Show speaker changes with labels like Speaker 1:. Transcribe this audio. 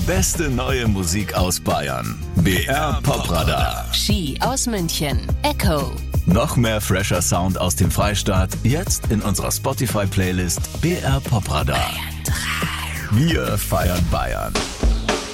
Speaker 1: beste neue Musik aus Bayern. BR Popradar.
Speaker 2: Ski aus München. Echo.
Speaker 1: Noch mehr fresher Sound aus dem Freistaat, jetzt in unserer Spotify-Playlist BR Popradar. Wir feiern Bayern.